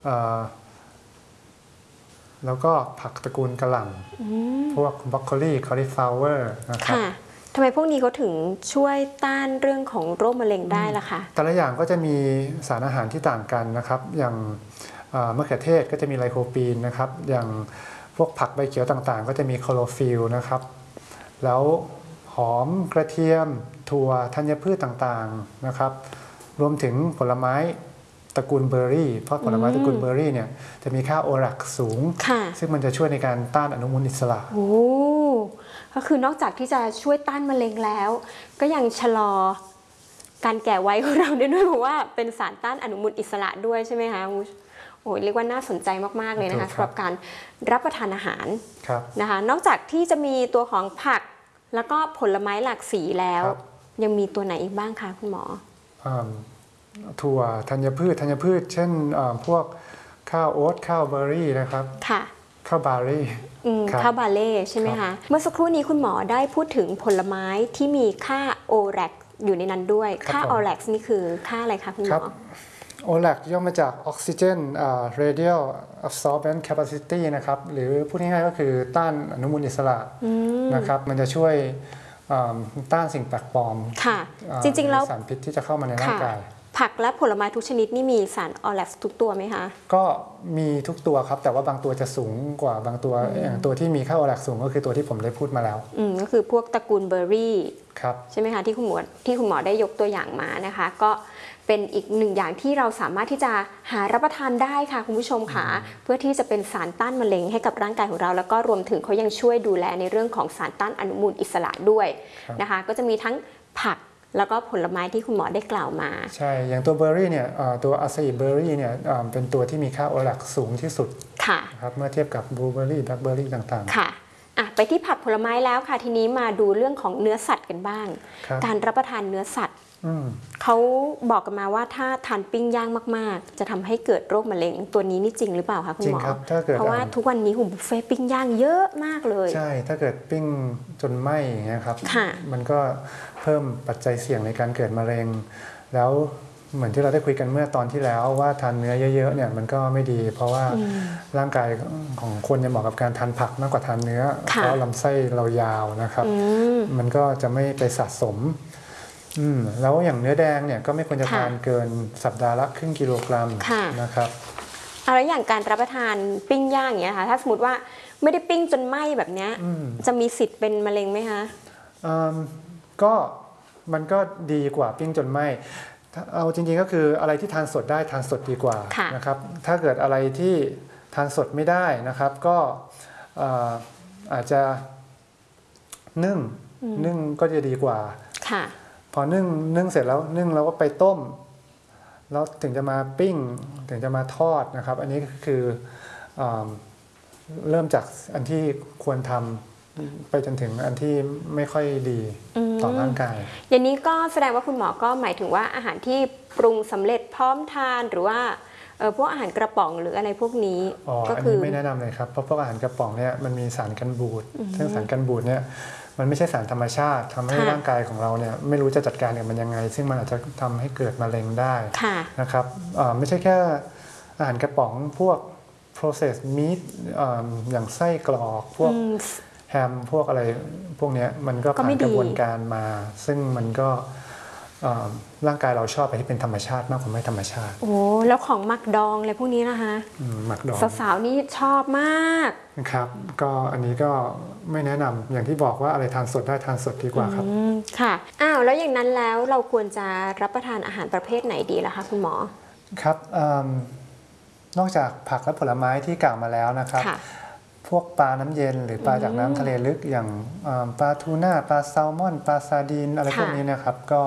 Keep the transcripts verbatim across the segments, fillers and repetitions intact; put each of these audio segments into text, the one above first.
แล้วก็ผักตระกูลกะหล่ำพวกบรอกโคลีคอลิฟลาวเวอร์นะครับทำไมพวกนี้เขาถึงช่วยต้านเรื่องของโรคมะเร็งได้ล่ะคะแต่ละอย่างก็จะมีสารอาหารที่ต่างกันนะครับอย่างมะเขือเทศก็จะมีไลโคปีนนะครับอย่างพวกผักใบเขียวต่างๆก็จะมีคลอโรฟิลล์นะครับแล้วหอมกระเทียมถั่วธัญพืชต่างๆนะครับรวมถึงผลไม้ตระกูลเบอร์รี่เพราะผลไม้ตระกูลเบอร์รี่เนี่ยจะมีค่าโอแรกสูงซึ่งมันจะช่วยในการต้านอนุมูลอิสระโอ้ก็คือนอกจากที่จะช่วยต้านมะเร็งแล้วก็ยังชะลอการแก่วัยของเราได้ด้วยเพราะว่าเป็นสารต้านอนุมูลอิสระด้วยใช่ไหมคะโอ้ยเรียกว่าน่าสนใจมากๆเลยนะคะสำหรับการรับประทานอาหารนะคะนอกจากที่จะมีตัวของผักแล้วก็ผลไม้หลากสีแล้วยังมีตัวไหนอีกบ้างคะคุณหมอถั่วธัญพืชธัญพืชเช่นพวกข้าวโอ๊ตข้าวเบอร์รี่นะครับค่ะข้าวบาเร่ข้าวบาเล่ใช่ไหมคะเมื่อสักครู่นี้คุณหมอได้พูดถึงผลไม้ที่มีค่าโอแรกอยู่ในนั้นด้วยค่าโอแรกนี่คือค่าอะไรคะคุณหมอโอแรกย่อมาจาก Oxygen Radial Absorbance Capacity นะครับหรือพูดง่ายๆก็คือต้านอนุมูลอิสระนะครับมันจะช่วยต้านสิ่งแปลกปลอมค่ะจริงๆแล้วสารพิษที่จะเข้ามาในร่างกายผักและผลไม้ทุกชนิดนี่มีสารออแรกทุกตัวไหมคะก็มีทุกตัวครับแต่ว่าบางตัวจะสูงกว่าบางตัวอย่างตัวที่มีค่าออแรกสูงก็คือตัวที่ผมได้พูดมาแล้วอืมก็คือพวกตระกูลเบอร์รี่ครับใช่ไหมคะที่คุณหมอที่คุณหมอได้ยกตัวอย่างมานะคะก็เป็นอีกหนึ่งอย่างที่เราสามารถที่จะหารับประทานได้ค่ะคุณผู้ชมค่ะเพื่อที่จะเป็นสารต้านมะเร็งให้กับร่างกายของเราแล้วก็รวมถึงเขายังช่วยดูแลในเรื่องของสารต้านอนุมูลอิสระด้วยนะคะก็จะมีทั้งผักแล้วก็ผลไม้ที่คุณหมอได้กล่าวมาใช่อย่างตัวเบอร์รี่เนี่ยตัวอาซาอิเบอร์รี่เนี่ยเป็นตัวที่มีค่าโอแรกสูงที่สุดค่ะครับเมื่อเทียบกับบลูเบอร์รี่แบล็คเบอร์รี่ต่างๆค่ะอ่ะไปที่ผักผลไม้แล้วค่ะทีนี้มาดูเรื่องของเนื้อสัตว์กันบ้างการรับประทานเนื้อสัตว์เขาบอกกันมาว่าถ้าทานปิ้งย่างมากๆจะทำให้เกิดโรคมะเร็งตัวนี้นี่จริงหรือเปล่าคะคุณหมอเพราะว่าทุกวันนี้หุ่นบุฟเฟ่ปิ้งย่างเยอะมากเลยใช่ถ้าเกิดปิ้งจนไหม้อย่างเงี้ยครับมันก็เพิ่มปัจจัยเสี่ยงในการเกิดมะเร็งแล้วเหมือนที่เราได้คุยกันเมื่อตอนที่แล้วว่าทานเนื้อเยอะๆเนี่ยมันก็ไม่ดีเพราะว่าร่างกายของคนจะเหมาะกับการทานผักมากกว่าทานเนื้อเพราะลำไส้เรายาวนะครับมันก็จะไม่ไปสะสมอืมแล้วอย่างเนื้อแดงเนี่ยก็ไม่ควรจะทานเกินสัปดาห์ละครึ่งกิโลกรัมนะครับอะไรอย่างการรับประทานปิ้งย่างอย่างเงี้ยค่ะถ้าสมมติว่าไม่ได้ปิ้งจนไหม้แบบเนี้ยจะมีสิทธิ์เป็นมะเร็งไหมคะก็มันก็ดีกว่าปิ้งจนไหม้เอาจริงๆก็คืออะไรที่ทานสดได้ทานสดดีกว่านะครับถ้าเกิดอะไรที่ทานสดไม่ได้นะครับก็อาจจะนึ่งนึ่งก็จะดีกว่าพอนึ่งนึ่งเสร็จแล้วนึ่งแล้วก็ไปต้มแล้วถึงจะมาปิ้งถึงจะมาทอดนะครับอันนี้คือเริ่มจากอันที่ควรทำไปจนถึงอันที่ไม่ค่อยดีต่อร่างกายอย่างนี้ก็แสดงว่าคุณหมอก็หมายถึงว่าอาหารที่ปรุงสำเร็จพร้อมทานหรือว่าพวกอาหารกระป๋องหรืออะไรพวกนี้ก็คือไม่แนะนำเลยครับเพราะพวกอาหารกระป๋องเนี่ยมันมีสารกันบูดซึ่งสารกันบูดเนี่ยมันไม่ใช่สารธรรมชาติทำให้ร่างกายของเราเนี่ยไม่รู้จะจัดการกับมันยังไงซึ่งมันอาจจะทำให้เกิดมะเร็งได้นะครับไม่ใช่แค่อาหารกระป๋องพวก processed meat อย่างไส้กรอกพวกแฮมพวกอะไรพวกนี้มันก็ผ่านกระบวนการมาซึ่งมันก็ร่างกายเราชอบอะไรที่เป็นธรรมชาติมากกว่าไม่ธรรมชาติโอ้แล้วของหมักดองอะไรพวกนี้นะคะหมักดองสาวๆนี่ชอบมากนะครับก็อันนี้ก็ไม่แนะนำอย่างที่บอกว่าอะไรทานสดได้ทานสดดีกว่าครับค่ะอ้าวแล้วอย่างนั้นแล้วเราควรจะรับประทานอาหารประเภทไหนดีล่ะคะคุณหมอครับนอกจากผักและผลไม้ที่กล่าวมาแล้วนะครับพวกปลาน้ำเย็นหรือปลาจากน้ำทะเลลึกอย่างปลาทูน่าปลาแซลมอนปลาซาดีนอะไรพวกนี้นะครับก็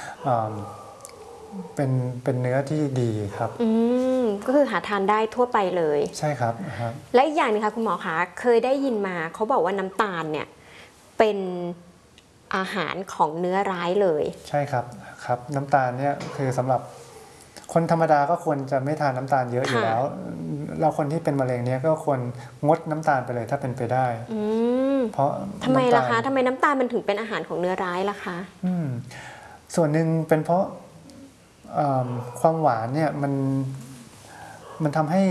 เป็นเป็นเนื้อที่ดีครับอืมก็คือหาทานได้ทั่วไปเลยใช่ครับและอีกอย่างนึงค่ะคุณหมอคะเคยได้ยินมาเขาบอกว่าน้ำตาลเนี่ยเป็นอาหารของเนื้อร้ายเลยใช่ครับครับน้ำตาลเนี่ยคือสำหรับคนธรรมดาก็ควรจะไม่ทานน้ำตาลเยอะอยู่แล้วเราคนที่เป็นมะเร็งเนี้ยก็ควรงดน้ำตาลไปเลยถ้าเป็นไปได้เพราะทำไมล่ะคะทำไมน้ำตาลมันถึงเป็นอาหารของเนื้อร้ายล่ะคะส่วนหนึ่งเป็นเพราะความหวานเนี่ยมันมันทำให้